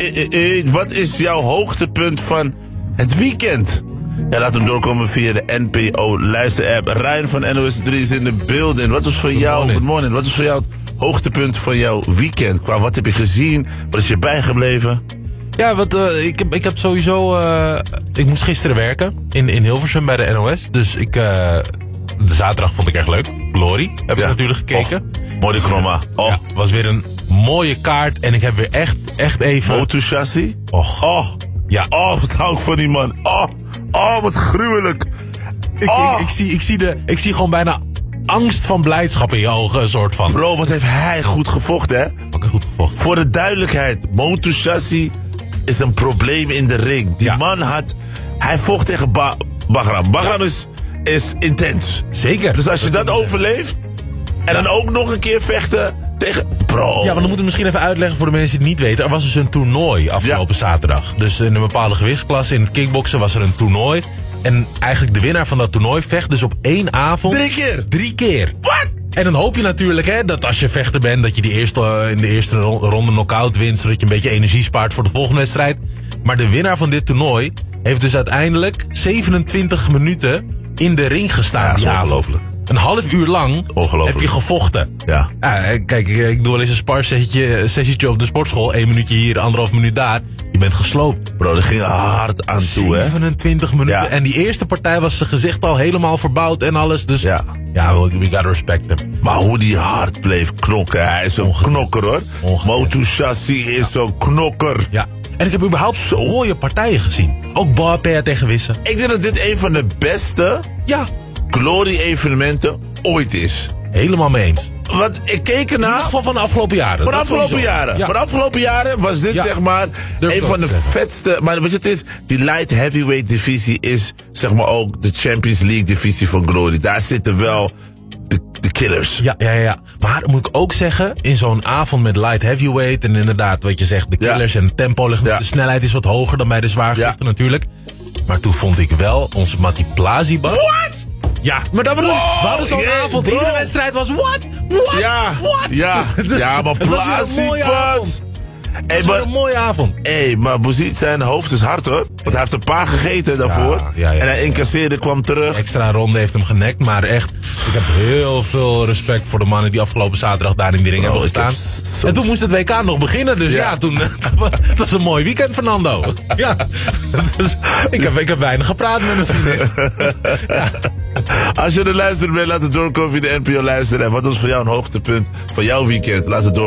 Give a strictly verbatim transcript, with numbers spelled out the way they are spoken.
eh, eh, eh, wat is jouw hoogtepunt van het weekend? Ja, laat hem doorkomen via de N P O luisterapp. Ryan van N O S drie is in de building. Wat was voor Good jou, morning. good morning, wat was voor jou het hoogtepunt van jouw weekend? Qua wat heb je gezien? Wat is je bijgebleven? Ja, wat, uh, ik, heb, ik heb sowieso... Uh, ik moest gisteren werken in, in Hilversum bij de N O S. Dus ik... Uh, de zaterdag vond ik erg leuk. Glory heb Ja. ik natuurlijk gekeken. Oh, mooi de chroma. Oh, Ja, was weer een mooie kaart. En ik heb weer echt, echt even... Motu Chassis. Och. Oh, Ja. oh, wat hou ik van die man. Oh, oh, wat gruwelijk. Ik, Oh. ik, ik, zie, ik, zie de, ik zie gewoon bijna angst van blijdschap in je ogen, een soort van. Bro, wat heeft hij goed gevochten, hè? Ook goed gevochten. Voor de duidelijkheid, Motu Chassis is een probleem in de ring. Die Ja. man had... Hij vocht tegen ba Bagram. Bagram Ja. is, is intens. Zeker. Dus als je dat overleeft... En dan ook nog een keer vechten tegen... Bro. Ja, maar dan moeten we misschien even uitleggen voor de mensen die het niet weten. Er was dus een toernooi afgelopen zaterdag. Dus in een bepaalde gewichtsklasse in het kickboksen was er een toernooi. En eigenlijk de winnaar van dat toernooi vecht dus op één avond... Drie keer. Drie keer. Wat? En dan hoop je natuurlijk hè, dat als je vechter bent... dat je die eerste, uh, in de eerste ro- ronde knock-out wint... zodat je een beetje energie spaart voor de volgende wedstrijd. Maar de winnaar van dit toernooi... heeft dus uiteindelijk zevenentwintig minuten in de ring gestaan. Ja, dat is die avond. ongelooflijk. Een half uur lang Ongelooflijk. heb je gevochten. Ja. Ja, kijk, ik doe wel eens een sparsessietje sessietje op de sportschool. Eén minuutje hier, anderhalf minuut daar. Je bent gesloopt. Bro, dat ging hard aan toe, hè? zevenentwintig minuten. Ja. En die eerste partij was zijn gezicht al helemaal verbouwd en alles. Dus Ja. ja, we, we gotta respect hem. Maar hoe die hard bleef knokken. Hij is een Ongekend. knokker, hoor. Ongekend. Motu Chassis is een knokker. Ja. En ik heb überhaupt zo mooie partijen gezien. Ook Boapea tegen Wissen. Ik denk dat dit een van de beste Ja, glory-evenementen ooit is. helemaal mee eens. Want ik keek In ieder ernaar... geval van de afgelopen jaren. Voor de Dat afgelopen sowieso. jaren. Ja. Voor de afgelopen jaren was dit Ja. zeg maar Durf ik een ook van de te zeggen. vetste. Maar weet je, het is die light heavyweight divisie is zeg maar ook de Champions League divisie van Glory. Daar zitten wel de, de killers. Ja, ja, ja. Maar moet ik ook zeggen, in zo'n avond met light heavyweight... en inderdaad, wat je zegt, de killers Ja. en het tempo ligt... Ja. de snelheid is wat hoger dan bij de zwaargewichten natuurlijk. Maar toen vond ik wel onze Matti Plazibas... What? Ja, maar dat bedoel ik. Wow, We hadden zo'n yeah, avond, bro. iedere wedstrijd was... What? What? Ja, What? ja, ja, maar Het was weer een mooie avond. Plazibas. Het Hey, was weer maar, een mooie avond. hey, maar Bouzid zijn hoofd is hard, hoor. Want hij heeft een paar gegeten daarvoor. Ja, ja, ja, en hij ja. incasseerde, kwam terug. Extra ronde heeft hem genekt, maar echt, ik heb heel veel respect voor de mannen die afgelopen zaterdag daar in die ring Bro, hebben ik heb gestaan. soms- En toen moest het W K nog beginnen, dus ja, Ja. toen, het was een mooi weekend, Fernando. Ja, dus ik heb, ik heb weinig gepraat met mijn vriendin. Ja. Als je er luistert bent, laat het doorkomen via de N P O luisteren. En wat was voor jou een hoogtepunt van jouw weekend? Laat het door.